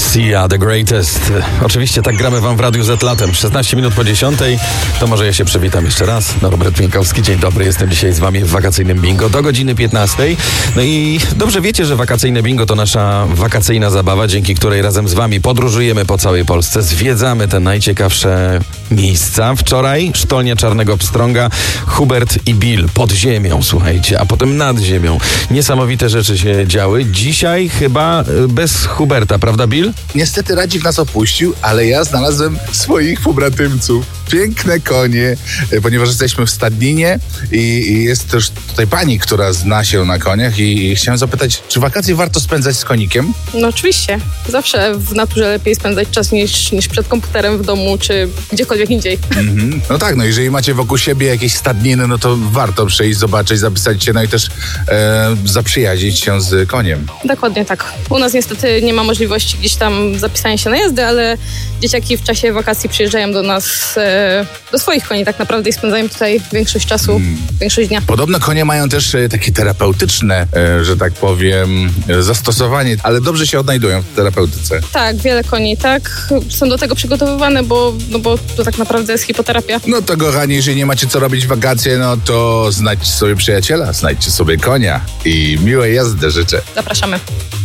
Sia, The Greatest. Oczywiście tak gramy wam w Radiu Z latem. 16 minut po 10. To może ja się przywitam jeszcze raz. Norbert Pienkowski, dzień dobry. Jestem dzisiaj z wami w wakacyjnym bingo do godziny 15. No i dobrze wiecie, że wakacyjne bingo to nasza wakacyjna zabawa, dzięki której razem z wami podróżujemy po całej Polsce. Zwiedzamy te najciekawsze miejsca. Wczoraj sztolnia Czarnego Pstrąga, Hubert i Bill pod ziemią, słuchajcie, a potem nad ziemią. Niesamowite rzeczy się działy. Dzisiaj chyba bez Huberta, prawda Bill? Niestety Radzik nas opuścił, ale ja znalazłem swoich pobratymców. Piękne konie, ponieważ jesteśmy w stadninie i jest też tutaj pani, która zna się na koniach i chciałem zapytać, czy wakacje warto spędzać z konikiem? No oczywiście. Zawsze w naturze lepiej spędzać czas niż przed komputerem w domu, czy gdziekolwiek indziej. No tak, no jeżeli macie wokół siebie jakieś stadniny, no to warto przyjść, zobaczyć, zapisać się, no i też zaprzyjaźnić się z koniem. Dokładnie tak. U nas niestety nie ma możliwości gdzieś tam zapisania się na jazdę, ale dzieciaki w czasie wakacji przyjeżdżają do nas, do swoich koni tak naprawdę i spędzają tutaj większość czasu, większość dnia. Podobno konie mają też takie terapeutyczne, że tak powiem, zastosowanie, ale dobrze się odnajdują w terapeutyce. Tak, wiele koni, tak. Są do tego przygotowywane, bo to tak naprawdę jest hipoterapia. No to kochani, jeżeli nie macie co robić w wakacje, no to znajdźcie sobie przyjaciela, znajdźcie sobie konia i miłej jazdy życzę. Zapraszamy.